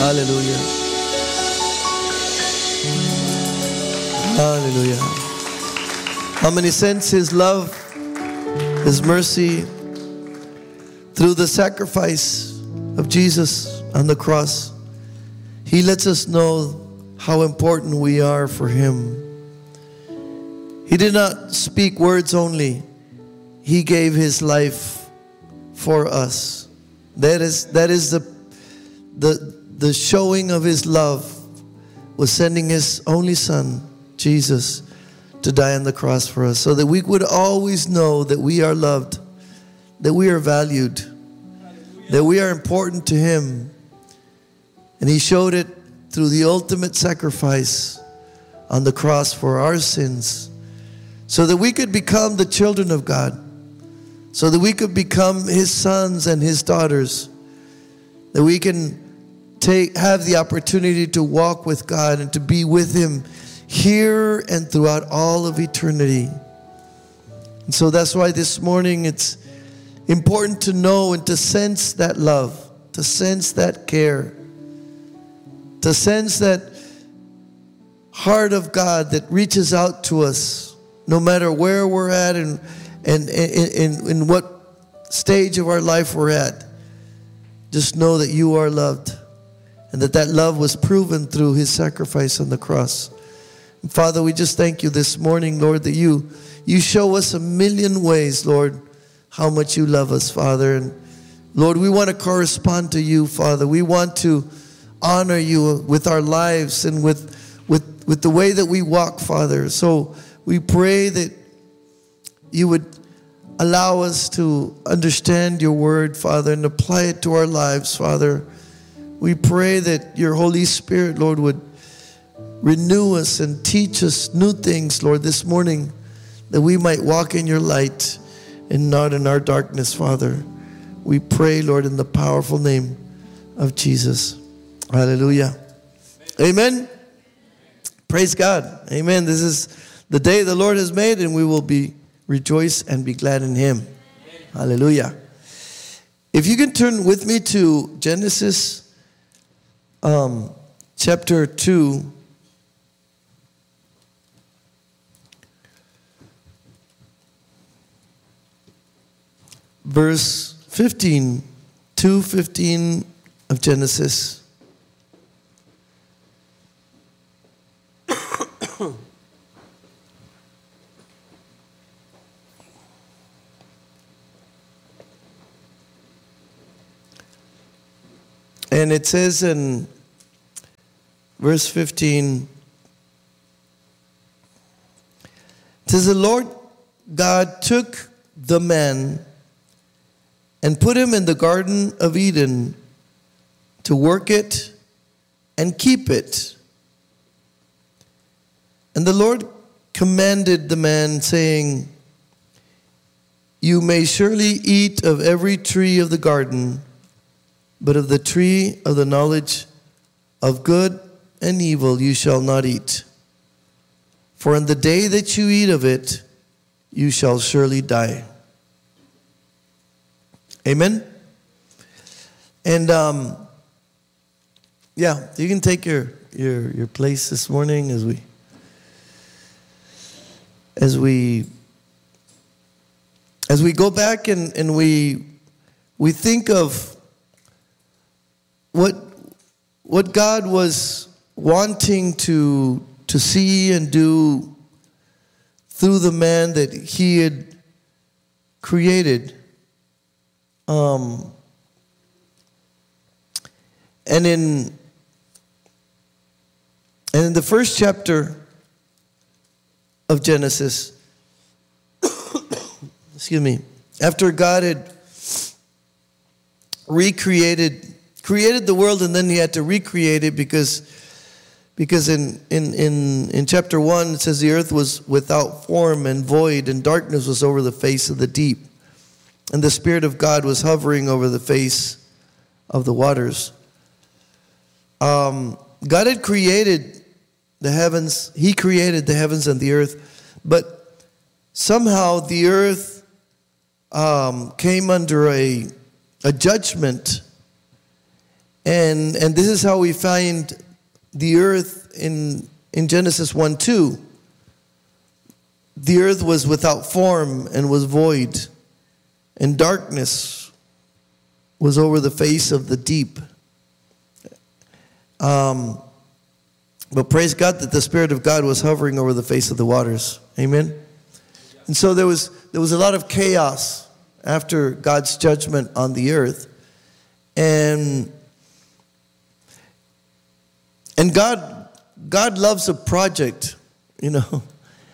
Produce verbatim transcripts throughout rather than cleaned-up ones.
Hallelujah. Hallelujah. How many sense His love, His mercy through the sacrifice of Jesus on the cross? He lets us know how important we are for Him. He did not speak words only. He gave His life for us. That is, that is the, the, the showing of His love, was sending His only Son, Jesus, to die on the cross for us, so that we would always know that we are loved, that we are valued, that we are important to Him. And He showed it through the ultimate sacrifice on the cross for our sins, so that we could become the children of God, so that we could become His sons and His daughters, that we can take have the opportunity to walk with God and to be with Him here and throughout all of eternity. And so that's why this morning it's important to know and to sense that love, to sense that care, to sense that heart of God that reaches out to us no matter where we're at and and in in what stage of our life we're at. Just know that you are loved, and that that love was proven through His sacrifice on the cross. And Father, we just thank you this morning, Lord, that you you show us a million ways, Lord, how much you love us, Father. And Lord, we want to correspond to you, Father. We want to honor you with our lives and with with with the way that we walk, Father. So we pray that you would allow us to understand your word, Father, and apply it to our lives, Father. We pray that your Holy Spirit, Lord, would renew us and teach us new things, Lord, this morning, that we might walk in your light and not in our darkness, Father. We pray, Lord, in the powerful name of Jesus. Hallelujah. Amen. Praise God. Amen. This is the day the Lord has made, and we will be rejoice and be glad in Him. Hallelujah. If you can turn with me to Genesis um, chapter two. Verse fifteen, two fifteen of Genesis. And it says in verse fifteen, it says, the Lord God took the man and put him in the Garden of Eden to work it and keep it. And the Lord commanded the man, saying, you may surely eat of every tree of the garden, but of the tree of the knowledge of good and evil you shall not eat. For in the day that you eat of it, you shall surely die. Amen? And, um, yeah, you can take your, your, your place this morning as we, as we, as we go back and, and we, we think of what, what God was wanting to, to see and do through the man that He had created. Um, and in and in the first chapter of Genesis, excuse me, after God had recreated created the world, and then He had to recreate it because because in in in in chapter one it says the earth was without form and void, and darkness was over the face of the deep. And the Spirit of God was hovering over the face of the waters. Um, God had created the heavens. He created the heavens and the earth. But somehow the earth um, came under a, a judgment. And and this is how we find the earth in, in Genesis one two. The earth was without form and was void, and darkness was over the face of the deep. Um, but praise God that the Spirit of God was hovering over the face of the waters. Amen? And so there was there was a lot of chaos after God's judgment on the earth. And and God God loves a project, you know.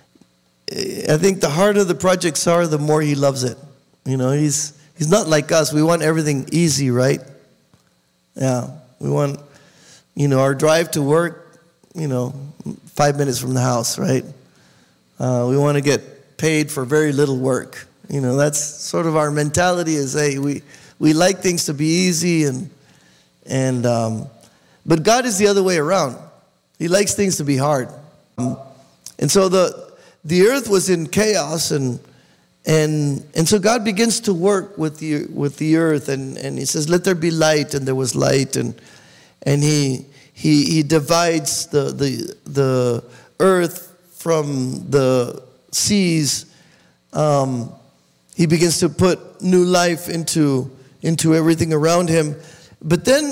I think the harder the projects are, the more he loves it. You know, he's he's not like us. We want everything easy, right? Yeah. We want, you know, our drive to work, you know, five minutes from the house, right? Uh, we want to get paid for very little work. You know, that's sort of our mentality is, hey, we, we like things to be easy, and, and um, but God is the other way around. He likes things to be hard. Um, and so the the earth was in chaos, and and and so God begins to work with the with the earth, and, and he says, let there be light, and there was light, and and he he he divides the the the earth from the seas. Um, he begins to put new life into into everything around him. But then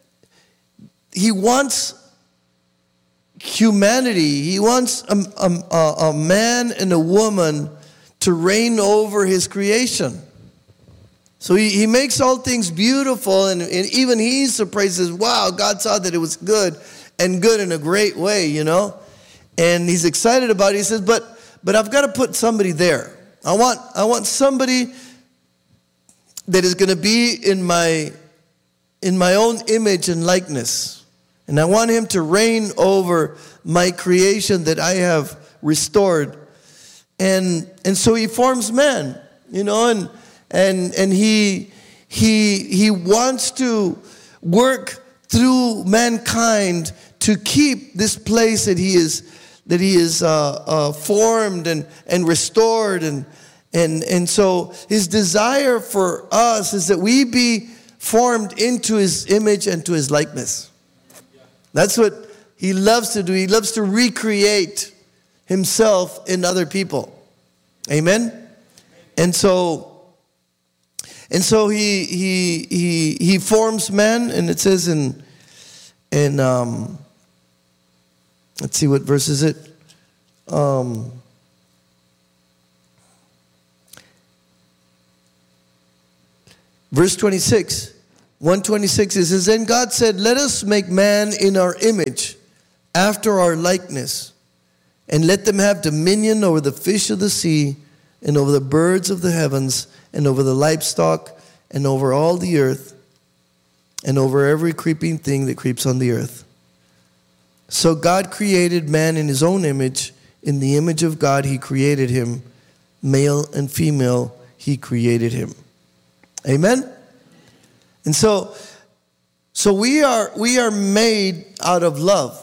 he wants humanity. He wants a, a, a man and a woman to reign over his creation. So he, he makes all things beautiful, and, and even he surprises, wow, God saw that it was good, and good in a great way, you know. And he's excited about it. He says, but but I've got to put somebody there. I want I want somebody that is going to be in my in my own image and likeness. And I want him to reign over my creation that I have restored. And and so he forms man, you know, and and and he he he wants to work through mankind to keep this place that he is that he is uh, uh, formed and and restored, and and and so his desire for us is that we be formed into his image and to his likeness. That's what he loves to do. He loves to recreate himself in other people. Amen? And so, and so he he he he forms man, and it says in in um, let's see, what verse is it? Um, verse twenty-six. one twenty-six, it says, then God said, let us make man in our image, after our likeness, and let them have dominion over the fish of the sea, and over the birds of the heavens, and over the livestock, and over all the earth, and over every creeping thing that creeps on the earth. So God created man in his own image. In the image of God he created him. Male and female he created him. Amen? And so, so we are we are made out of love.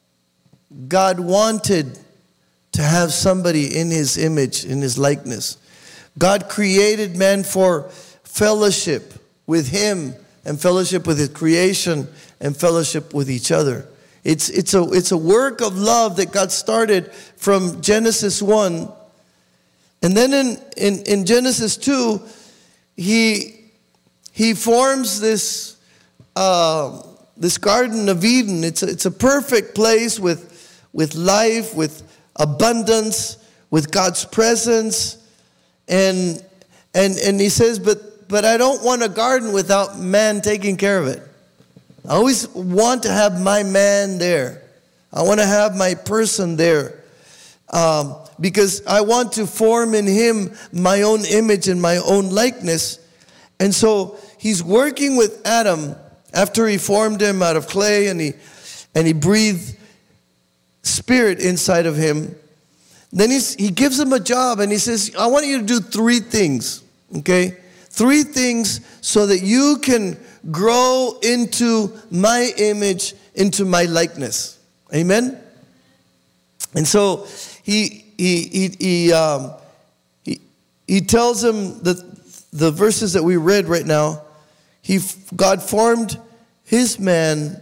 God wanted to have somebody in his image, in his likeness. God created man for fellowship with him, and fellowship with his creation, and fellowship with each other. It's it's a it's a work of love that God started from Genesis one. And then in, in, in Genesis two, he He forms this uh, this Garden of Eden. It's a, it's a perfect place with with life, with abundance, with God's presence, and and and he says, but but I don't want a garden without man taking care of it. I always want to have my man there. I want to have my person there, um, because I want to form in him my own image and my own likeness, and so he's working with Adam after he formed him out of clay, and he and he breathed spirit inside of him. Then he's, he gives him a job, and he says, I want you to do three things, okay? Three things so that you can grow into my image, into my likeness. Amen? And so he he he he um, he, he tells him the the verses that we read right now. He God formed his man,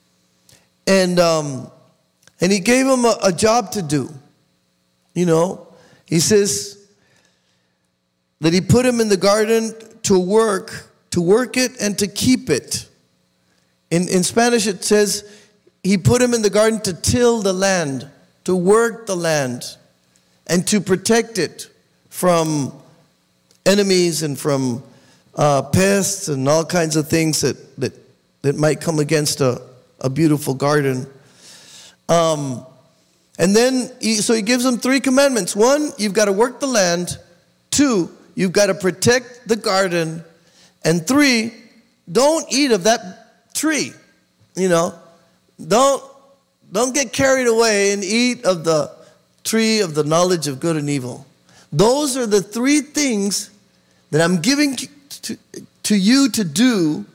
and um, and he gave him a, a job to do. You know, he says that he put him in the garden to work, to work it and to keep it. In, in Spanish it says he put him in the garden to till the land, to work the land, and to protect it from enemies and from uh, pests and all kinds of things that, that, that might come against a, a beautiful garden. Um, and then, he, so he gives them three commandments. One, you've got to work the land. Two, you've got to protect the garden. And three, don't eat of that tree. You know, don't, don't get carried away and eat of the tree of the knowledge of good and evil. Those are the three things that I'm giving to, to, to you to do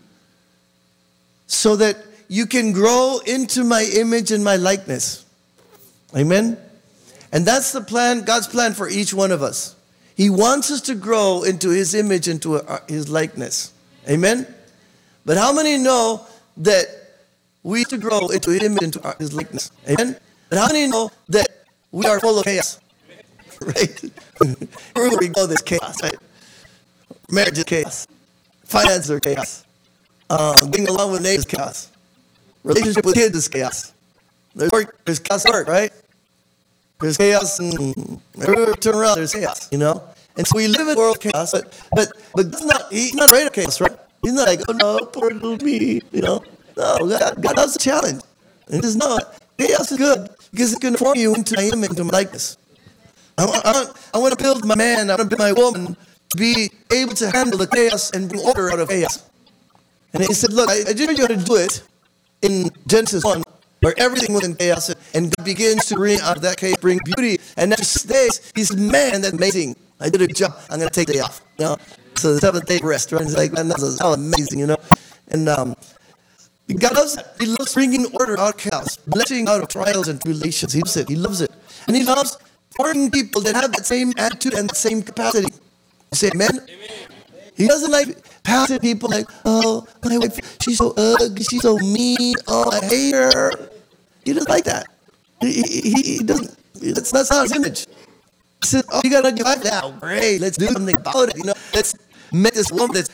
so that you can grow into my image and my likeness. Amen? And that's the plan, God's plan for each one of us. He wants us to grow into his image, into his likeness. Amen? But how many know that we have to grow into his image, into his likeness? Amen? But how many know that we are full of chaos? Right? Wherever we go, there's chaos, right? Marriage is chaos. Finances are chaos. Uh, getting along with neighbors is chaos. Relationship with kids is chaos. There's work, there's chaos at work, right? There's chaos, and everywhere we turn around, there's chaos, you know? And so we live in a world of chaos, but but but God's not, he's not afraid of chaos, right? He's not like, oh no, poor little me, you know? No, God, God loves a challenge. And he says, no, chaos is good because it can form you into my image, into my likeness. I want, I want, I want to build my man, I want to build my woman to be able to handle the chaos and bring order out of chaos. And he said, look, I, I didn't know how to do it in Genesis one, where everything was in chaos, and God begins to bring out of that chaos, bring beauty. And after six days, he said, man, that's amazing. I did a job. I'm going to take the day off. You know? So the seventh day rest, right? He's like, man, that's how amazing, you know? And um, God loves that. He loves bringing order out of chaos, blessing out of trials and tribulations. He loves it. He loves it. And he loves forming people that have that same attitude and the same capacity. You say amen? Amen. He doesn't like passive people like, oh, my wife, she's so ugly, she's so mean, oh, I hate her. He doesn't like that. He, he, he doesn't, that's, that's not his image. He says, oh, you got a good wife now, great, let's do something about it, you know, let's make this woman that's